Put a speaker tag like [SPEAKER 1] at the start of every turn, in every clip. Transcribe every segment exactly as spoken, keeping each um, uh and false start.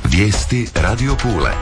[SPEAKER 1] Vijesti Radio Pule.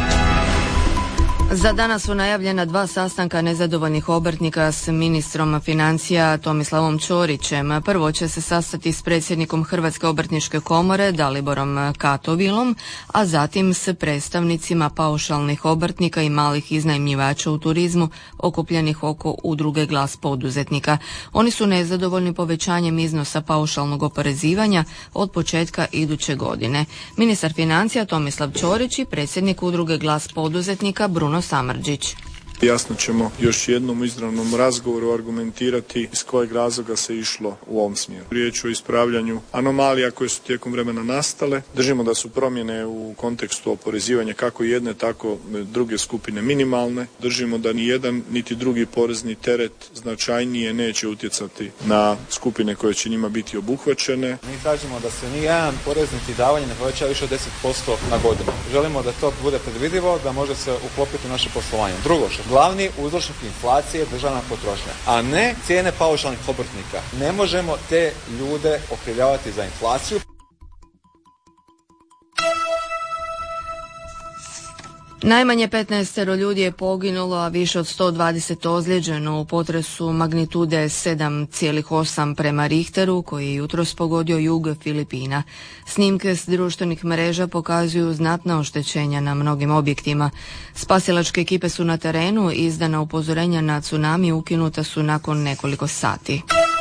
[SPEAKER 2] Za danas su najavljena dva sastanka nezadovoljnih obrtnika s ministrom financija Tomislavom Ćorićem. Prvo će se sastati s predsjednikom Hrvatske obrtničke komore Daliborom Katovilom, a zatim s predstavnicima paušalnih obrtnika i malih iznajmljivača u turizmu okupljenih oko udruge Glas poduzetnika. Oni su nezadovoljni povećanjem iznosa paušalnog oporezivanja od početka iduće godine. Ministar financija Tomislav Ćorić i predsjednik udruge Glas poduzetnika Bruno Samardžić.
[SPEAKER 3] Jasno ćemo još jednom u izravnom razgovoru argumentirati iz kojeg razloga se išlo u ovom smjeru. Riječ o ispravljanju anomalija koje su tijekom vremena nastale. Držimo da su promjene u kontekstu oporezivanja kako jedne, tako druge skupine minimalne. Držimo da ni jedan niti drugi porezni teret značajnije neće utjecati na skupine koje će njima biti obuhvaćene.
[SPEAKER 4] Mi tražimo da se ni jedan porez niti davanje ne poveća više od deset posto na godinu. Želimo da to bude predvidivo, da može se uklopiti u naše poslovanje. Drugo, što glavni uzročnik inflacije je državna potrošnja, a ne cijene paušalnih obrtnika. Ne možemo te ljude okrivljavati za inflaciju.
[SPEAKER 2] Najmanje petnaestero ljudi je poginulo, a više od sto dvadeset ozlijeđeno u potresu magnitude sedam zarez osam prema Richteru koji je jutros pogodio jug Filipina. Snimke s društvenih mreža pokazuju znatna oštećenja na mnogim objektima. Spasilačke ekipe su na terenu, izdana upozorenja na tsunami ukinuta su nakon nekoliko sati.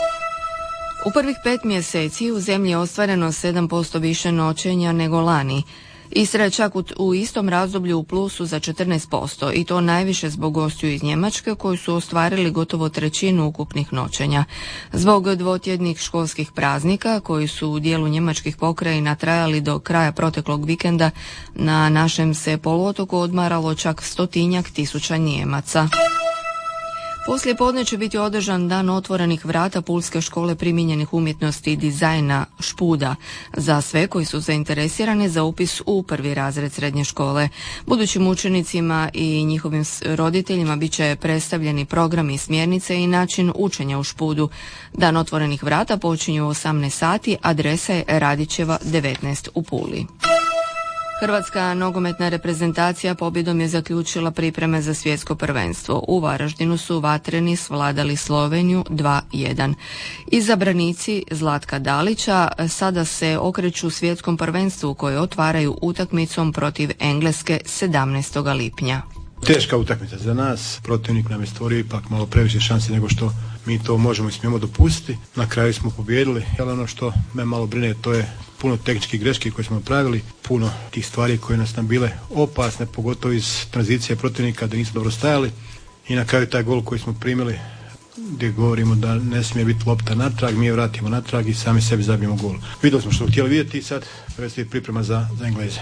[SPEAKER 2] U prvih pet mjeseci u zemlji je ostvareno sedam posto više noćenja nego lani. Istra je čak u istom razdoblju u plusu za četrnaest posto i to najviše zbog gostiju iz Njemačke koji su ostvarili gotovo trećinu ukupnih noćenja. Zbog dvotjednih školskih praznika koji su u dijelu njemačkih pokrajina trajali do kraja proteklog vikenda, na našem se poluotoku odmaralo čak stotinjak tisuća Nijemaca. Poslije podne će biti održan dan otvorenih vrata Pulske škole primijenjenih umjetnosti i dizajna Špuda za sve koji su zainteresirani za upis u prvi razred srednje škole. Budućim učenicima i njihovim roditeljima bit će predstavljeni programi i smjernice i način učenja u Špudu. Dan otvorenih vrata počinje u osamnaest sati, adresa je Radićeva devetnaest u Puli. Hrvatska nogometna reprezentacija pobjedom je zaključila pripreme za svjetsko prvenstvo. U Varaždinu su vatreni svladali Sloveniju dva jedan. Izabranici Zlatka Dalića sada se okreću svjetskom prvenstvu koje otvaraju utakmicom protiv Engleske sedamnaestog lipnja.
[SPEAKER 5] Teška utakmica za nas, protivnik nam je stvorio ipak malo previše šanse nego što mi to možemo i smijemo dopustiti. Na kraju smo pobijedili, ali ono što me malo brine to je puno tehničkih greški koje smo pravili, puno tih stvari koje nas nam bile opasne, pogotovo iz tranzicije protivnika da nismo dobro stajali i na kraju taj gol koji smo primili gdje govorimo da ne smije biti lopta natrag, mi je vratimo natrag i sami sebi zabijemo gol. Vidjeli smo što smo htjeli vidjeti i sad predstoji priprema za, za Engleze.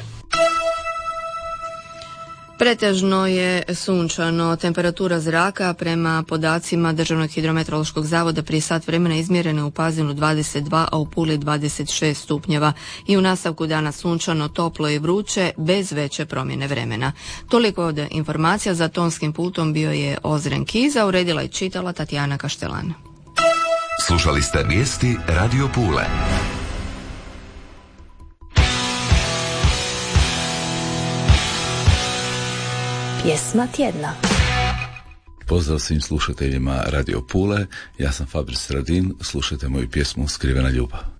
[SPEAKER 2] Pretežno je sunčano. Temperatura zraka prema podacima Državnog hidrometeorološkog zavoda prije sat vremena izmjerene u Pazinu dvadeset dva, a u Puli dvadeset šest stupnjeva. I u nastavku dana sunčano, toplo i vruće, bez veće promjene vremena. Toliko od informacija. Za tonskim pultom bio je Ozren Kiza, uredila i čitala Tatjana Kaštelan.
[SPEAKER 1] Slušali ste vijesti Radio Pule.
[SPEAKER 6] Pjesma tjedna.
[SPEAKER 7] Pozdrav svim slušateljima Radio Pule, ja sam Fabris Radin, slušajte moju pjesmu Skrivena ljubav.